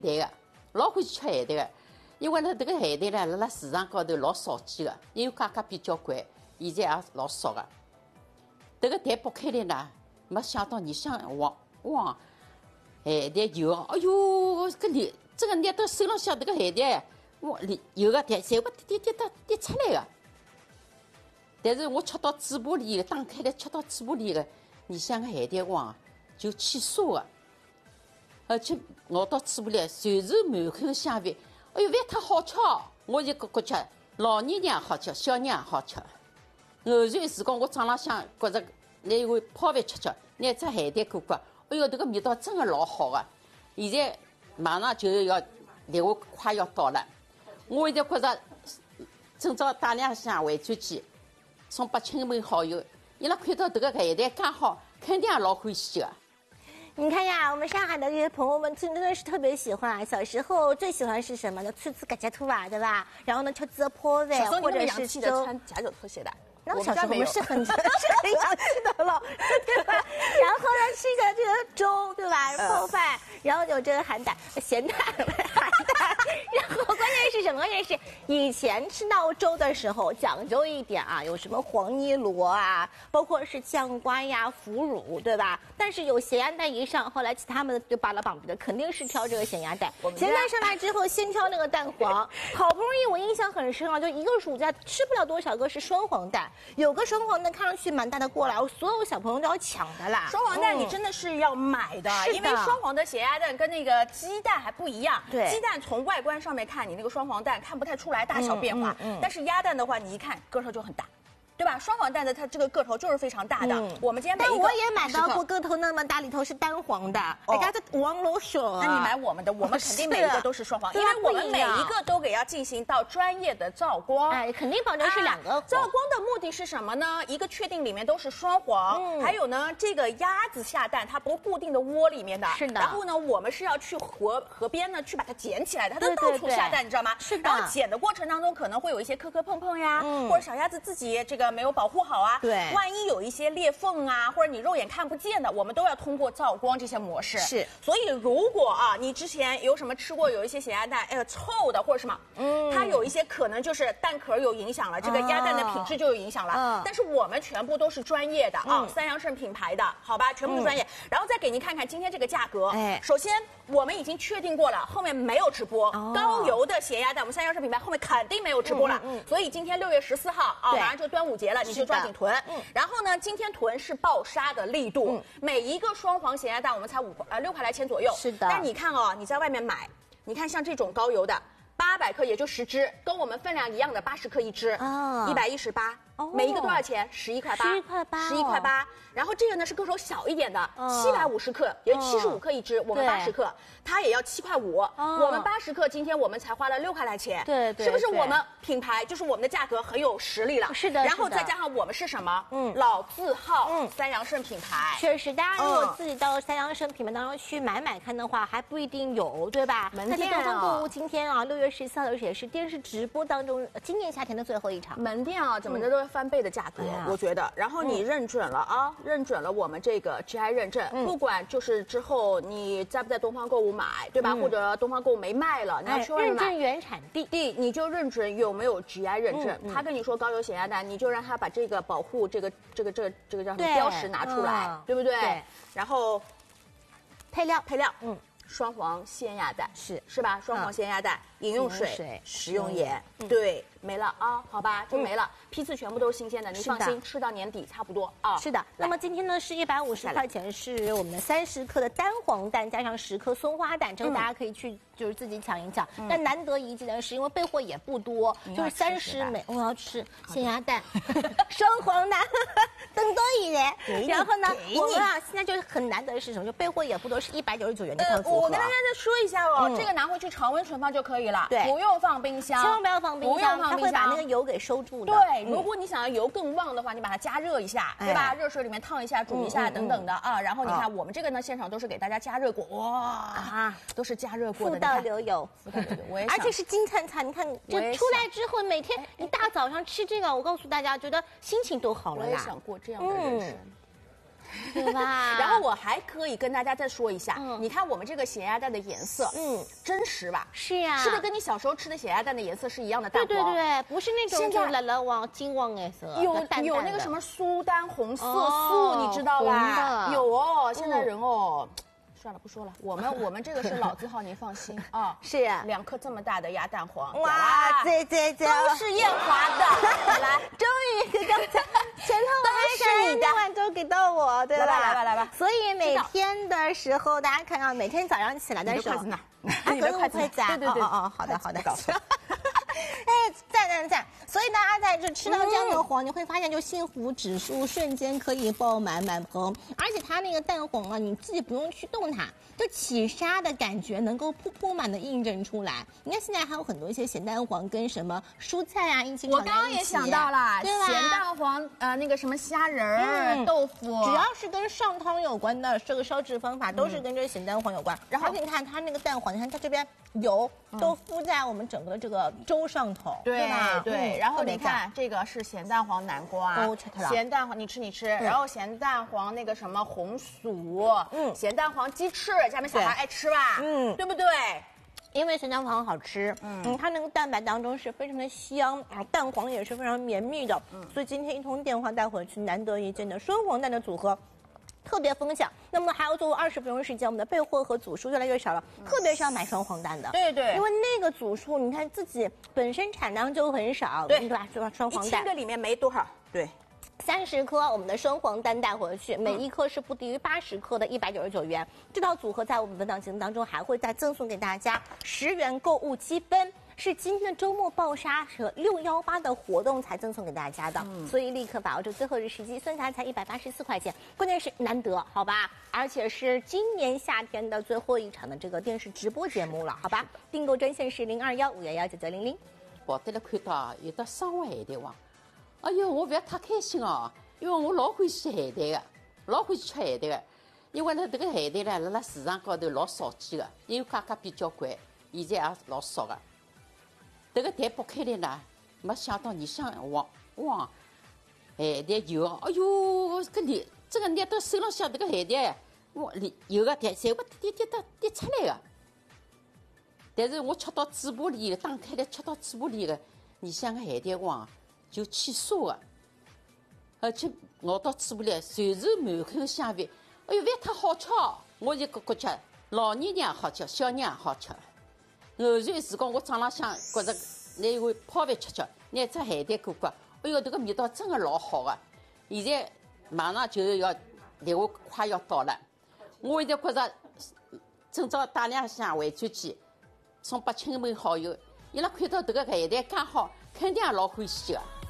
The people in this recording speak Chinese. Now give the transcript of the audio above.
蛋个，老欢喜吃海带个，因为呢，这个海带呢，辣市场高头老少见个，因为价格比较贵，现在也老少个。这个蛋剥开来呢，没想到里向哇，海带油，哎哟，这个捏到手浪向这个海带，哇，油个蛋全部滴出来个。但是我吃到嘴巴里个，打开来吃到嘴巴里个，里向个海带黄就起沙个，而且咬到嘴巴里全是满口香味。哎哟，饭太好吃哦！我就觉吃，老年人也好吃，小人也好吃。后传自讲，我早浪向觉着来一碗泡饭吃，拿只海带过，哎哟，这个味道真的老好个。现在马上就要立夏快要到了，我现在觉着今朝打两箱回转机。送给亲朋好友，伊拉看到这个海带刚好，肯定也老欢喜的。 你看呀，我们上海的这些朋友们真的是特别喜欢啊！小时候最喜欢是什么呢？吃嘎夹兔啊，对吧？然后呢，吃泡饭，或者是粥。 穿夹脚拖鞋的。 那小时候我们是很洋气的了，对吧？然后呢，吃着这个粥，对吧？泡饭，然后有这个咸蛋，然后关键是什么？关键是以前吃闹粥的时候讲究一点啊，有什么黄泥螺啊，包括是酱瓜呀、腐乳，对吧？但是有咸鸭蛋一上，后来其他们就扒拉绑比的肯定是挑这个咸鸭蛋。咸蛋上来之后，先挑那个蛋黄，好不容易我印象很深啊，就一个暑假吃不了多少个是双黄蛋。有个双黄蛋看上去蛮大的过来，所有小朋友都要抢的啦。 双黄蛋你真的是要买的，因为双黄的咸鸭蛋跟那个鸡蛋还不一样。 对， 鸡蛋从外观上面看，你那个双黄蛋看不太出来大小变化，但是鸭蛋的话，你一看个头就很大。对吧？双黄蛋的它这个个头就是非常大的。我们今天每一个， 但我也买到过个头那么大，里头是单黄的。人家这王老手那你买我们的，我们肯定每一个都是双黄，因为我们每一个都给要进行到专业的照光。 哎，肯定保证是2个。 照光的目的是什么呢？一个确定里面都是双黄，还有呢，这个鸭子下蛋它不固定的窝里面的。 是的。 然后呢，我们是要去河边呢去把它捡起来的，它都到处下蛋，你知道吗？ 是的。 然后捡的过程当中可能会有一些磕磕碰碰呀，或者小鸭子自己这个没有保护好啊。 对， 万一有一些裂缝啊，或者你肉眼看不见的，我们都要通过照光这些模式。 是， 所以如果啊，你之前有什么吃过有一些咸鸭蛋，哎呀臭的或者什么，它有一些可能就是蛋壳有影响了，这个鸭蛋的品质就有影响了。但是我们全部都是专业的啊，三阳盛品牌的，好吧，全部是专业。然后再给您看看今天这个价格。首先我们已经确定过了，后面没有直播，高邮的咸鸭蛋，我们三阳盛品牌后面肯定没有直播了。所以今天6月14号啊，马上就端午节了，你就抓紧囤。然后呢，今天囤是爆杀的力度，每一个双黄咸鸭蛋我们才6块来钱左右。 是的。 但你看哦，你在外面买，你看像这种高邮的800克也就10只，跟我们分量一样的80克一只，118。每一个多少钱？11块8。11块8。然后这个呢是个头小一点的，750克，也就75克一只，我们80克，它也要7块5。我们80克，今天我们才花了6块来钱。 对， 是不是我们品牌就是我们的价格很有实力了？ 是的。 然后再加上我们是什么？老字号三阳盛品牌。 确实，大家如果自己到三阳盛品牌当中去买看的话，还不一定有，对吧？ 门店东方购物今天啊，6月14号也是电视直播当中今年夏天的最后一场。 门店啊，怎么的都是翻倍的价格，我觉得。然后你认准了啊，认准了我们这个 GI 认证，不管就是之后你在不在东方购物买，对吧？或者东方购物没卖了，你要去外面买， 认证原产地， 你就认准有没有 GI 认证。他跟你说高邮咸鸭蛋，你就让他把这个保护这个叫什么标识拿出来，对不对？对。然后配料，双黄鲜鸭蛋是吧？双黄鲜鸭蛋，饮用水，食用盐，对，没了啊，好吧，就没了。批次全部都是新鲜的，你放心，吃到年底差不多啊。 是的。那么今天呢是150块钱，是我们的30克的单黄蛋加上10颗松花蛋，这个大家可以去就是自己抢一抢。但难得一见的是，因为备货也不多，就是30枚。我要吃鲜鸭蛋，双黄蛋，等多一点。然后呢，我们啊现在就是很难得的是什么？就备货也不多，是199元的套组合。 我跟大家再说一下哦，这个拿回去常温存放就可以了， 对， 不用放冰箱， 千万不要放冰箱，它会把那个油给收住的。 对，如果你想要油更旺的话，你把它加热一下，对吧？热水里面烫一下、煮一下等等的啊。然后你看我们这个呢，现场都是给大家加热过，哇，都是加热过的， 富到流油， 我也而且是金灿灿。你看，这出来之后，每天你大早上吃这个，我告诉大家，觉得心情都好了呀。 我也想过这样的人生。 对吧？ 然后我还可以跟大家再说一下，你看我们这个咸鸭蛋的颜色，真实吧？ 是呀， 是不是跟你小时候吃的咸鸭蛋的颜色是一样的淡黄？ 对对对，不是那种就蓝蓝黄金黄颜色， 有那个什么苏丹红色素，你知道吧？有哦，现在人哦。算了，不说了。我们这个是老字号，您放心啊。 是 2颗这么大的鸭蛋黄， 哇，这都是艳华的。来， 终于刚才前头还是你的，晚都给到我，对吧？ 来吧。 所以每天的时候，大家看啊，每天早上起来的时候， 你的筷子呢？ 对， 哦，好的。哎，赞。所以大家在这吃到这样的黄，你会发现就幸福指数瞬间可以爆满棚，而且它那个蛋黄啊，你自己不用去动它，就起沙的感觉能够铺满的印证出来。你看现在还有很多一些咸蛋黄跟什么蔬菜啊一起炒在一起， 我刚刚也想到了， 对吧？ 咸蛋黄那个什么虾仁儿、豆腐， 只要是跟上汤有关的这个烧制方法，都是跟这个咸蛋黄有关。然后你看它那个蛋黄，你看它这边油都敷在我们整个的这个粥上头，对吧？ 对。然后你看这个是咸蛋黄南瓜，咸蛋黄你吃，然后咸蛋黄那个什么红薯，咸蛋黄鸡翅，家里面小孩爱吃吧，对不对？ 因为咸蛋黄好吃，它那个蛋白当中是非常的香，蛋黄也是非常绵密的，所以今天一通电话带回去，难得一见的双黄蛋的组合。特别分享，那么还要做20分钟时间，我们的备货和组数越来越少了，特别是要买双黄蛋的。 对， 因为那个组数，你看自己本身产量就很少，对吧？双黄蛋 1000个里面没多少，对。 30颗我们的双黄蛋带回去，每一颗是不低于80克的199元。这套组合在我们本档节目当中还会再赠送给大家10元购物积分。是今天的周末爆杀和618的活动才赠送给大家的，所以立刻把握住最后的时机，算下来才184块钱，关键是难得，好吧？而且是今年夏天的最后一场的这个电视直播节目了，好吧？订购专线是0215119900。 跑得来看到有的生活海带黄，哎呦，我不要太开心哦，因为我老欢喜海带的，老欢喜吃海带的，因为呢这个海带呢，辣市场高头老少见的，因为价格比较贵，现在也老少的。这个蛋剥开来呢，没想到你像黄海带油，哎呦，这个捏到手浪向这个海带，油个蛋侪会滴出来的。但是我吃到嘴巴里，打开来吃到嘴巴里的，你像个海带黄就起沙的，而且咬到嘴巴里全是满口香味。哎呦，饭太好吃哦！我就觉着老年人也好吃，小人也好吃。偶然时光，我早浪向觉着拿一碗泡饭吃，拿只海带过过，哎哟，这个味道真的老好的。现在马上就要电话快要到了，我现在觉着正早打两箱回转机，送给亲朋好友，伊拉看到这个海带刚好，肯定也老欢喜的。